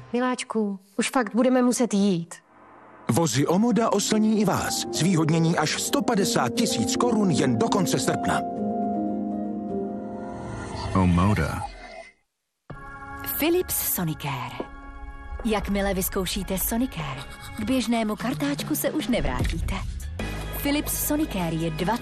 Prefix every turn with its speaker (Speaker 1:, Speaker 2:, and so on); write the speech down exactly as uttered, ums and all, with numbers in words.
Speaker 1: Miláčku, už fakt budeme muset jít.
Speaker 2: Vozy Omoda oslní i vás. Zvýhodnění až sto padesát tisíc korun jen do konce srpna.
Speaker 3: Omoda.
Speaker 4: Philips Sonicare. Jakmile vyzkoušíte Sonicare, k běžnému kartáčku se už nevrátíte. Philips Sonicare je dvacet